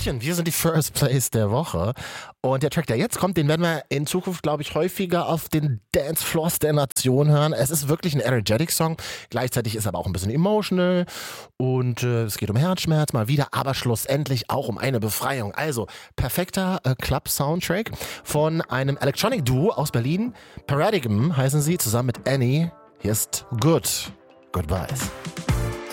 Hallöchen, wir sind die First Place der Woche. Und der Track, der jetzt kommt, den werden wir in Zukunft, glaube ich, häufiger auf den Dancefloors der Nation hören. Es ist wirklich ein energetic Song. Gleichzeitig ist aber auch ein bisschen emotional. Und es geht um Herzschmerz mal wieder, aber schlussendlich auch um eine Befreiung. Also, perfekter Club-Soundtrack von einem Electronic-Duo aus Berlin. Paradigm heißen sie, zusammen mit Annie. Hier ist Good Goodbyes.